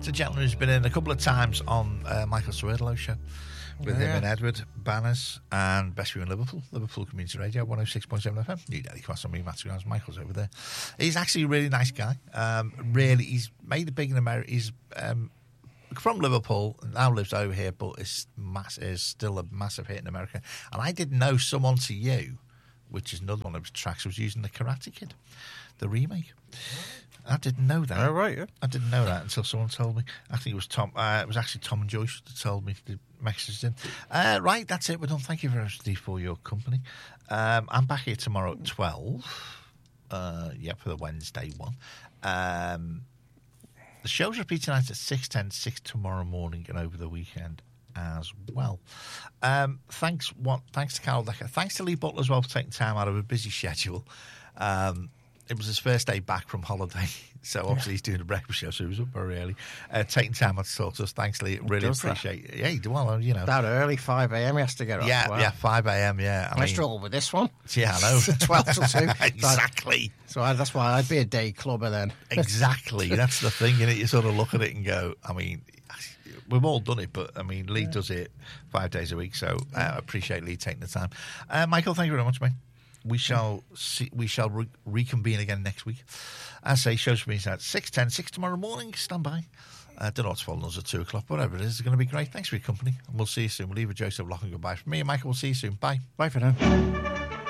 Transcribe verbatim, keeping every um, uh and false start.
It's a gentleman who's been in a couple of times on uh, Michael Swerdlow's show with Yeah. him and Edward Banners and Best View in Liverpool, Liverpool Community Radio, one oh six point seven F M. New Delhi Cross on me, Matt Grams. Michael's over there. He's actually a really nice guy. Um, really, he's made it big in America. He's um, from Liverpool, now lives over here, but is, mass- is still a massive hit in America. And I didn't know Someone to You, which is another one of his tracks, was using the Karate Kid, the remake. I didn't know that. Oh, right, yeah. I didn't know that until someone told me. I think it was Tom. Uh, it was actually Tom and Joyce that told me the message in. Uh, right, that's it. We're done. Thank you very much, Steve, for your company. Um, I'm back here tomorrow at twelve. Uh, yeah, for the Wednesday one. Um, the show's repeating tonight at six ten, six tomorrow morning, and over the weekend as well. Um, thanks, what? Thanks to Carol Decker. Thanks to Lee Butler as well for taking time out of a busy schedule. Um, It was his first day back from holiday, so obviously he's doing a breakfast show, so he was up very early. Uh, taking time out to talk to us. Thanks, Lee. Really does that? appreciate it. Yeah, he- well, you know. That early, five a.m. he has to get up. Yeah, Wow. yeah, five a.m., yeah. I I mean, struggle with this one. yeah, I know. twelve till two. Exactly. So I, that's why I'd be a day clubber then. Exactly. That's the thing, innit? You sort of look at it and go, I mean, we've all done it, but, I mean, Lee does it five days a week, so I appreciate Lee taking the time. Uh, Michael, thank you very much, mate. We shall see, we shall re- reconvene again next week. As I say, shows for me at six ten, six tomorrow morning. Stand by. I uh, don't know what's following us at two o'clock. Whatever it is, it's going to be great. Thanks for your company. And we'll see you soon. We'll leave with Joseph Lock and goodbye from me and Michael. We'll see you soon. Bye. Bye for now.